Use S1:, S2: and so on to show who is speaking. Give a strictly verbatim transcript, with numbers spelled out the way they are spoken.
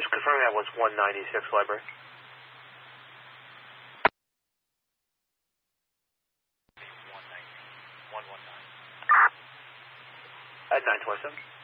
S1: just confirming that was one ninety-six library. one nineteen, one nineteen. At nine twenty-seven.